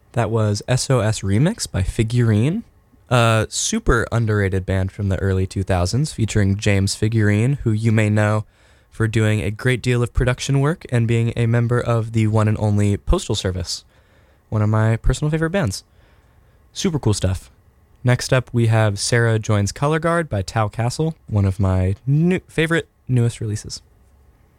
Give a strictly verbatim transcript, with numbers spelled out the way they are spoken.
That was S O S Remix by Figurine, a super underrated band from the early two thousands featuring James Figurine, who you may know for doing a great deal of production work and being a member of the one and only Postal Service, one of my personal favorite bands. Super cool stuff. Next up, we have Sarah Joins Color Guard by Tau Castle, one of my new favorite newest releases.